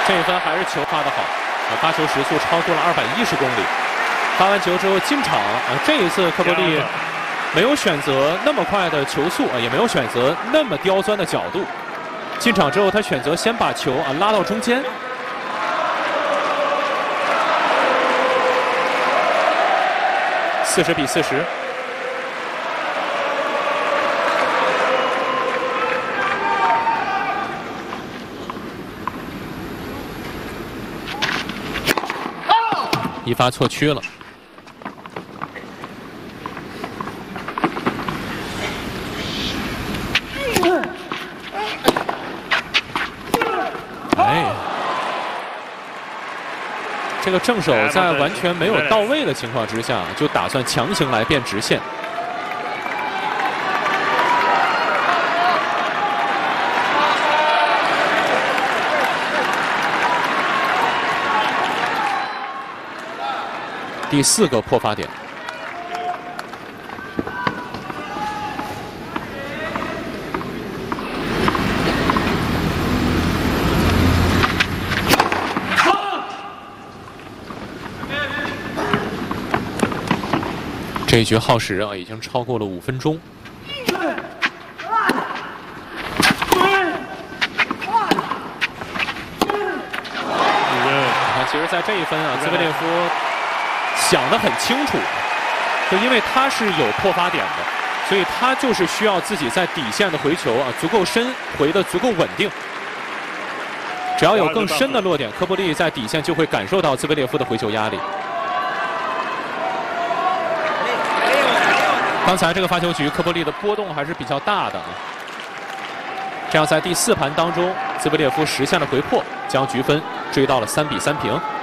这一分还是球发得好，发球时速超过了210公里。发完球之后进场，这一次科波利没有选择那么快的球速，也没有选择那么刁钻的角度。进场之后，他选择先把球拉到中间。40比40。一发错区了。这个正手在完全没有到位的情况之下，就打算强行来变直线。第4个破发点。这一局耗时已经超过了5分钟。其实，在这一分兹维列夫想得很清楚，就因为他是有破发点的，所以他就是需要自己在底线的回球足够深，回得足够稳定。只要有更深的落点，科波利在底线就会感受到兹维列夫的回球压力。刚才这个发球局，科波利的波动还是比较大的。这样在第4盘当中，兹维列夫实现了回破，将局分追到了3比3平。